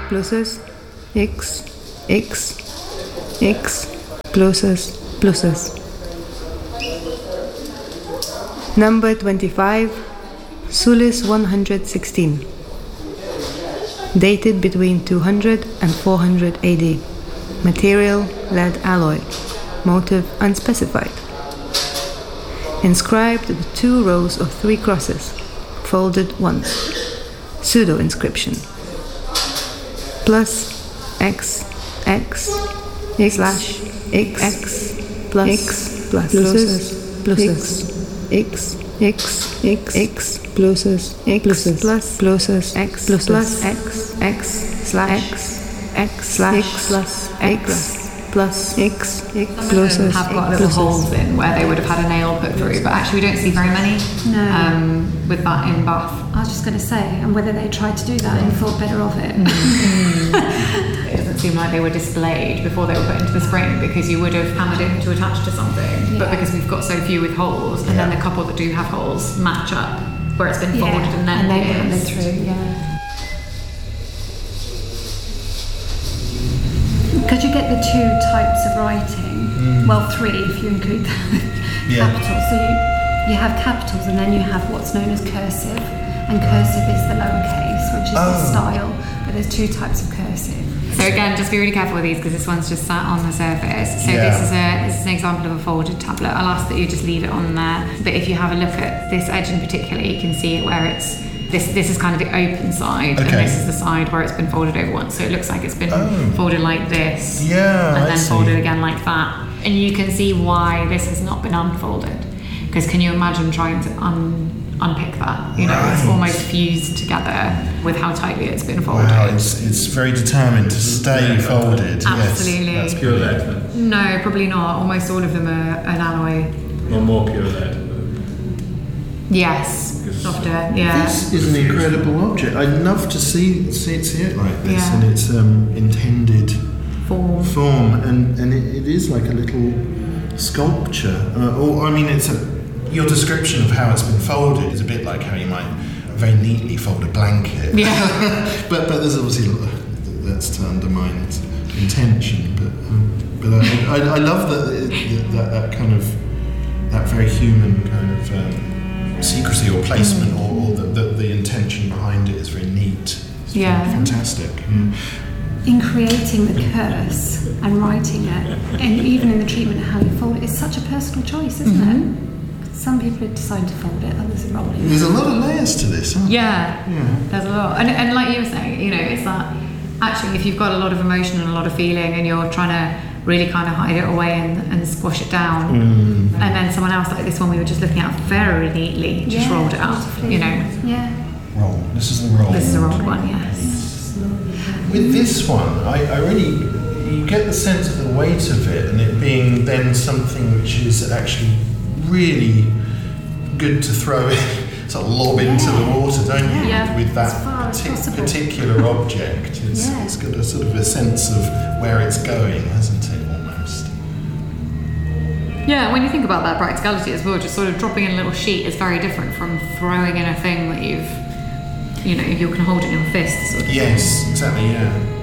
pluses, X, X, X, pluses, pluses. Number 25, Sulis 116. Dated between 200 and 400 AD. Material, lead alloy. Motive, unspecified. Inscribed with 2 rows of 3 crosses, folded once. Pseudo-inscription. Plus, X, X, X slash, X, X, plus, X, plus, pluses, pluses, X, X, X, X, pluses, X, plus, pluses, X, plus, X, X, slash, X slash, plus, X, plus, X, X, pluses, have got little holes in where they would have had a nail put through, but actually we don't see very many with that in Bath. I was just going to say, and whether they tried to do that and thought better of it. It doesn't seem like they were displayed before they were put into the spring, because you would have hammered it to attach to something. But because we've got so few with holes, and then the couple that do have holes match up where it's been folded and then hammered through, Because you get the 2 types of writing, well 3 if you include the capitals. So you have capitals and then you have what's known as cursive, and cursive is the lowercase, which is the style, but there's 2 types of cursive. So again, just be really careful with these because this one's just sat on the surface. So this is an example of a folded tablet. I'll ask that you just leave it on there. But if you have a look at this edge in particular, you can see it where it's this is kind of the open side, and this is the side where it's been folded over once. So it looks like it's been folded like this, and then folded again like that. And you can see why this has not been unfolded. Because can you imagine trying to unpick that? You know, it's almost fused together with how tightly it's been folded. Wow, it's very determined to stay folded. Absolutely. Yes. That's pure lead then? No, probably not. Almost all of them are an alloy. Or more pure lead? Yes, softer. Yeah. This is an incredible object. I'd love to see it like this in its intended form, and it is like a little sculpture. Your description of how it's been folded is a bit like how you might very neatly fold a blanket. Yeah. but there's obviously that's to undermine its intention. But I love that kind of that very human kind of secrecy or placement, or the intention behind it is very neat. It's fantastic. In creating the curse and writing it, and even in the treatment of how you fold it, it's such a personal choice, isn't it? Some people decide to fold it, others are rolling. There's a lot of layers to this, huh? Yeah, there's a lot. And like you were saying, you know, it's that actually if you've got a lot of emotion and a lot of feeling and you're trying to really kind of hide it away and squash it down, and then someone else like this one we were just looking at very neatly just rolled it out, you know. Roll. This is the roll. This is the rolled one, yes. With this one, I really, you get the sense of the weight of it, and it being then something which is actually really good to throw in, sort of lob into the water, don't you? Yeah. With that particular object. It's got a sort of a sense of where it's going, hasn't it, almost? Yeah, when you think about that practicality as well, just sort of dropping in a little sheet is very different from throwing in a thing that you can hold in your fist. Sort of yes, exactly, yeah.